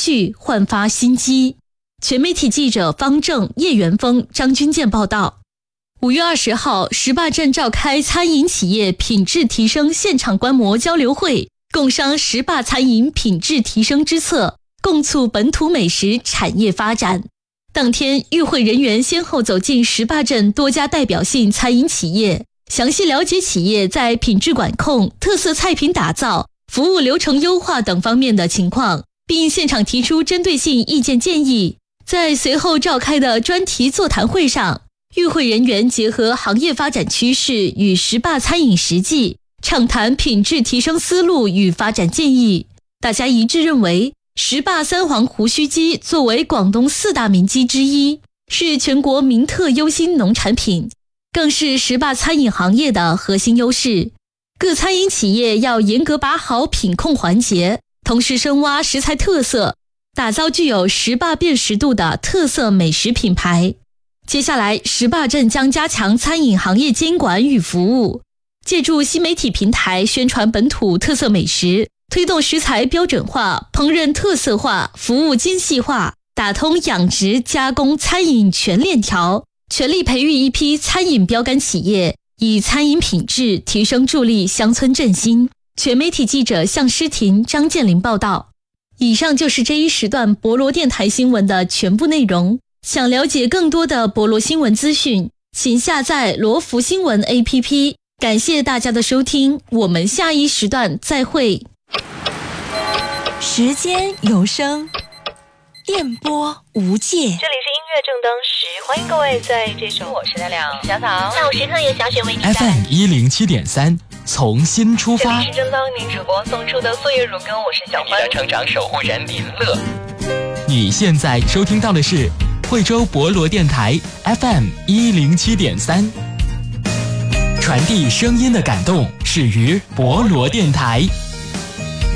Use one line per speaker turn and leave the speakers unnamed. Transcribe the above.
续，焕发新机。全媒体记者方正、叶元峰、张军健报道。5月20号，石坝镇召开餐饮企业品质提升现场观摩交流会，共商石坝餐饮品质提升之策，共促本土美食产业发展。当天，与会人员先后走进石坝镇多家代表性餐饮企业，详细了解企业在品质管控、特色菜品打造、服务流程优化等方面的情况，并现场提出针对性意见建议。在随后召开的专题座谈会上，与会人员结合行业发展趋势与石坝餐饮实际，畅谈品质提升思路与发展建议。大家一致认为，石坝三黄胡须鸡作为广东4大名鸡之一，是全国名特优新农产品，更是石坝餐饮行业的核心优势。各餐饮企业要严格把好品控环节，同时深挖食材特色，打造具有石坝辨识度的特色美食品牌。接下来，石坝镇将加强餐饮行业监管与服务，借助新媒体平台宣传本土特色美食，推动食材标准化、烹饪特色化、服务精细化，打通养殖、加工、餐饮全链条，全力培育一批餐饮标杆企业，以餐饮品质提升助力乡村振兴。全媒体记者向诗婷、张建林报道。以上就是这一时段博罗电台新闻的全部内容。想了解更多的博罗新闻资讯，请下载罗福新闻 APP。感谢大家的收听，我们下一时段再会。
时间有声，电波无界。这里是音
乐正当时，欢迎各位在这首我是大亮小草下午时刻由小雪为你带
FM107.3从新出发。
这里是正当您主播送出的岁月如歌，我是小欢，
成长守护人林乐。你现在收听到的是惠州博罗电台 FM107.3，传递声音的感动始于博罗电台。